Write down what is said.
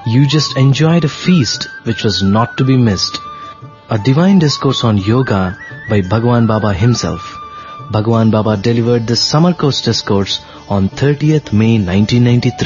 You just enjoyed a feast which was not to be missed. A divine discourse on yoga by Bhagwan Baba himself. Bhagwan Baba delivered this summer course discourse on 30th May 1993.